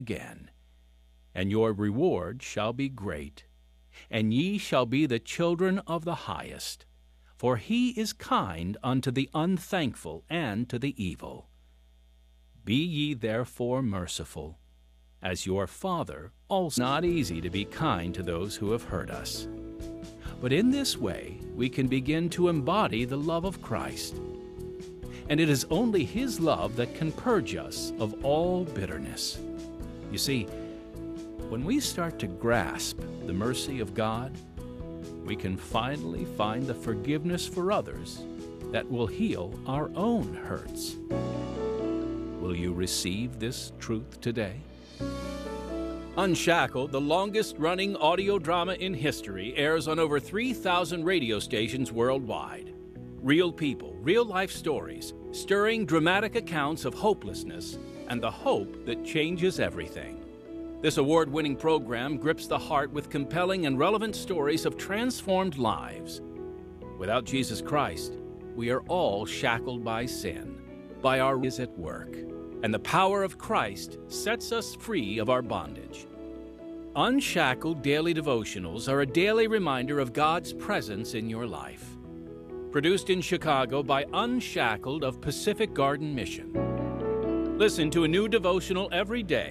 again, and your reward shall be great, and ye shall be the children of the highest, for he is kind unto the unthankful and to the evil. Be ye therefore merciful, as your Father also. Not easy to be kind to those who have hurt us. But in this way, we can begin to embody the love of Christ. And it is only His love that can purge us of all bitterness. You see, when we start to grasp the mercy of God, we can finally find the forgiveness for others that will heal our own hurts. Will you receive this truth today? Unshackled, the longest-running audio drama in history, airs on over 3,000 radio stations worldwide. Real people, real-life stories, stirring dramatic accounts of hopelessness and the hope that changes everything. This award-winning program grips the heart with compelling and relevant stories of transformed lives. Without Jesus Christ, we are all shackled by sin, by our is at work, and the power of Christ sets us free of our bondage. Unshackled Daily Devotionals are a daily reminder of God's presence in your life. Produced in Chicago by Unshackled of Pacific Garden Mission. Listen to a new devotional every day